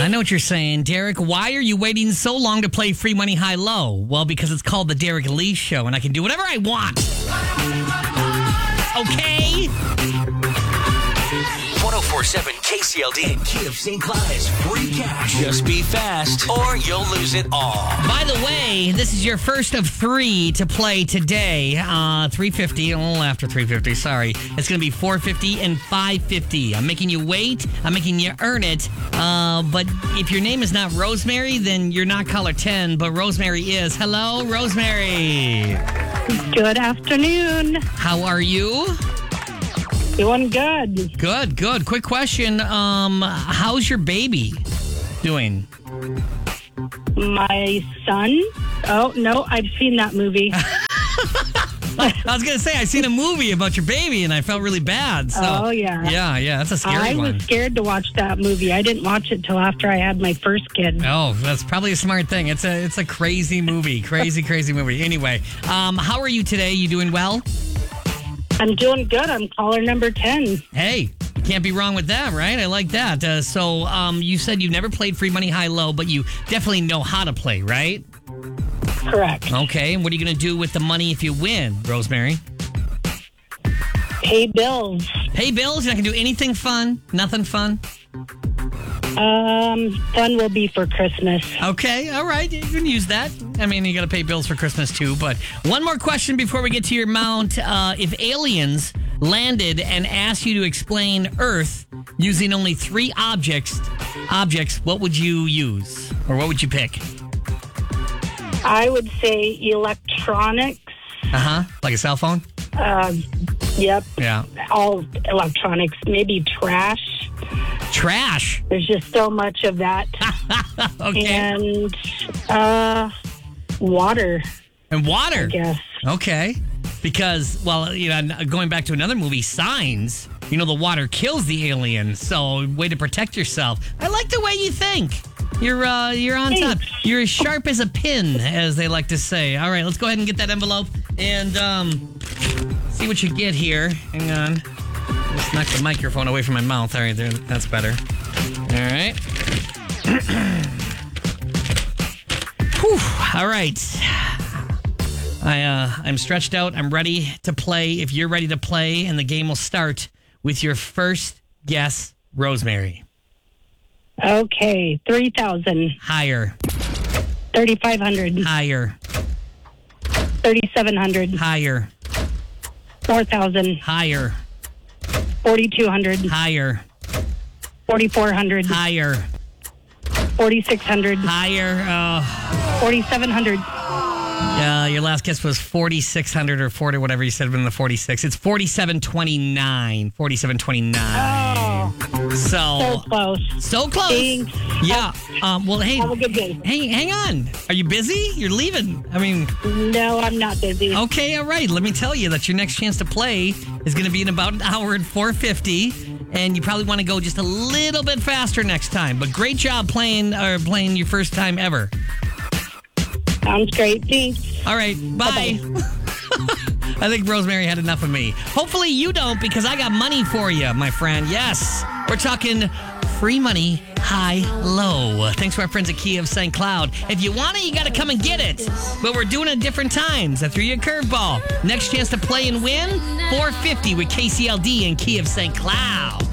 I know what you're saying, Derek. Why are you waiting so long to play Free Money High Low? Well, because it's called The Derek Lee Show, and I can do whatever I want. Okay? 1047 KCLD and Key of St. Cloud's free cash. Just be fast or you'll lose it all. By the way, this is your first of 3 to play today. 350, a little after 350, sorry. It's going to be 450 and 550. I'm making you wait. I'm making you earn it. But if your name is not Rosemary, then you're not caller 10, but Rosemary is. Hello, Rosemary. Good afternoon. How are you? Doing good. Good. Quick question. How's your baby doing? My son? Oh, no, I've seen that movie. I was going to say, I seen a movie about your baby, and I felt really bad. So, Oh, yeah. Yeah, that's a scary one. I was scared to watch that movie. I didn't watch it till after I had my first kid. Oh, that's probably a smart thing. It's a crazy movie. Crazy movie. Anyway, how are you today? You doing well? I'm doing good. I'm caller number 10. Hey, you can't be wrong with that, right? I like that. So you said you've never played Free Money High Low, but you definitely know how to play, right? Correct. Okay, and what are you going to do with the money if you win, Rosemary? Pay bills. Pay bills? You're not going to do anything fun? Nothing fun? Fun will be for Christmas. Okay, all right. You can use that. I mean, you got to pay bills for Christmas too. But one more question before we get to your mount. If aliens landed and asked you to explain Earth using only 3 objects, what would you use? Or what would you pick? I would say electronics. Like a cell phone? Yep. Yeah. All electronics. Maybe trash. Trash? There's just so much of that. Okay. And water. And water? I guess. Okay. Because, well, going back to another movie, Signs, the water kills the alien. So, way to protect yourself. I like the way you think. You're on top. You're as sharp as a pin, as they like to say. All right, let's go ahead and get that envelope and see what you get here. Hang on. Just knock the microphone away from my mouth. All right, there. That's better. All right. Whew. All right. I'm stretched out. I'm ready to play. If you're ready to play, and the game will start with your first guess, Rosemary. Okay, 3,000. Higher. 3,500. Higher. 3,700. Higher. 4,000. Higher. 4,200. Higher. 4,400. Higher. 4,600. Higher. 4,700. Your last guess was 4,600 or 40, whatever you said in the 46. It's 4,729. 4,729. Oh, so close. So close. Thanks. Yeah. Well, hey. Have a good day. Hey, hang on. Are you busy? You're leaving. I mean. No, I'm not busy. Okay, all right. Let me tell you that your next chance to play is going to be in about an hour and 4:50, and you probably want to go just a little bit faster next time. But great job playing your first time ever. Sounds great. Thanks. All right. Bye. I think Rosemary had enough of me. Hopefully you don't, because I got money for you, my friend. Yes. We're talking free money, high, low. Thanks to our friends at Key of St. Cloud. If you want it, you got to come and get it. But we're doing it at different times. I threw you a curveball. Next chance to play and win, 450 with KCLD and Key of St. Cloud.